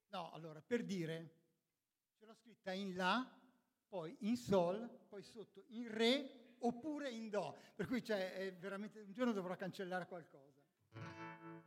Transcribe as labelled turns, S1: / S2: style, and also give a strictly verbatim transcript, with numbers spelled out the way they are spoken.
S1: No, allora, per dire, ce l'ho scritta in La, poi in Sol, poi sotto in Re, oppure in Do. Per cui cioè, è veramente, un giorno dovrò cancellare qualcosa.